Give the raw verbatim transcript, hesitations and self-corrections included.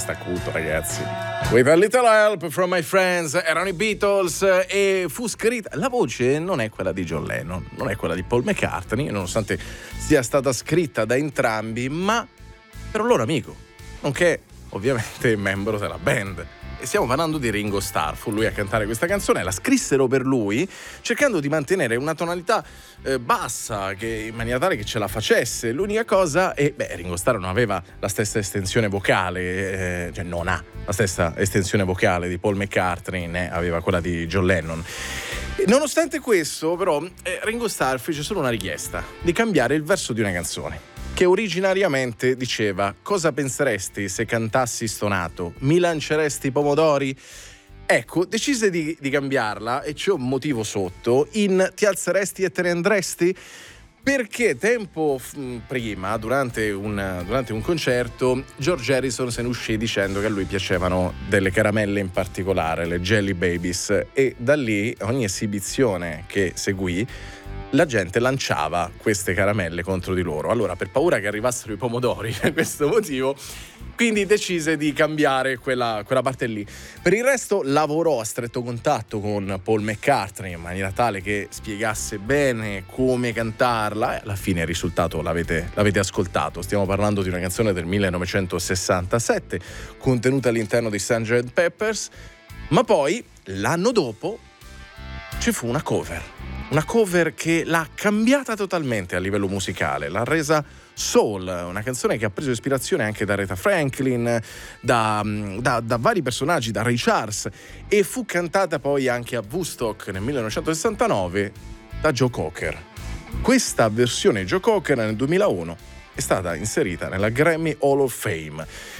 questa acuto, ragazzi. With a little help from my friends, erano i Beatles e fu scritta. La voce non è quella di John Lennon, non è quella di Paul McCartney, nonostante sia stata scritta da entrambi, ma per un loro amico, nonché ovviamente membro della band. E stiamo parlando di Ringo Starr. Fu lui a cantare questa canzone, la scrissero per lui, cercando di mantenere una tonalità eh, bassa, che, in maniera tale che ce la facesse. L'unica cosa è, beh, Ringo Starr non aveva la stessa estensione vocale, eh, cioè non ha la stessa estensione vocale di Paul McCartney, né aveva quella di John Lennon. E nonostante questo, però, eh, Ringo Starr fece solo una richiesta, di cambiare il verso di una canzone, che originariamente diceva: cosa penseresti se cantassi stonato? Mi lanceresti i pomodori? Ecco, decise di, di cambiarla, e c'è un motivo sotto, in ti alzeresti e te ne andresti? Perché tempo f- prima, durante un, durante un concerto, George Harrison se ne uscì dicendo che a lui piacevano delle caramelle in particolare, le Jelly Babies, e da lì ogni esibizione che seguì la gente lanciava queste caramelle contro di loro. Allora, per paura che arrivassero i pomodori, per questo motivo, quindi decise di cambiare quella, quella parte lì. Per il resto lavorò a stretto contatto con Paul McCartney in maniera tale che spiegasse bene come cantarla, e alla fine il risultato l'avete, l'avete ascoltato. Stiamo parlando di una canzone del millenovecentosessantasette contenuta all'interno di sergeant Pepper's, ma poi l'anno dopo ci fu una cover. Una cover che l'ha cambiata totalmente a livello musicale, l'ha resa soul, una canzone che ha preso ispirazione anche da Aretha Franklin, da, da, da vari personaggi, da Ray Charles, e fu cantata poi anche a Woodstock nel millenovecentosessantanove da Joe Cocker. Questa versione Joe Cocker nel duemilauno è stata inserita nella Grammy Hall of Fame.